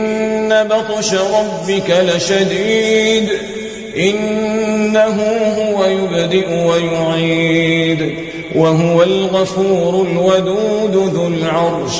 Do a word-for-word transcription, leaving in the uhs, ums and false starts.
إن بطش ربك لشديد إنه هو يبدئ ويعيد وهو الغفور الودود ذو العرش